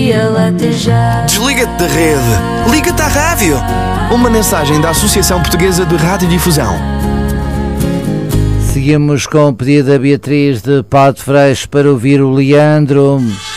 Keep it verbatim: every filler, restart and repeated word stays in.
dia, até já. Desliga-te da rede. Liga-te à rádio. Uma mensagem da Associação Portuguesa de Radiodifusão. Seguimos com o pedido da Beatriz de Pato Freixo para ouvir o Leandro.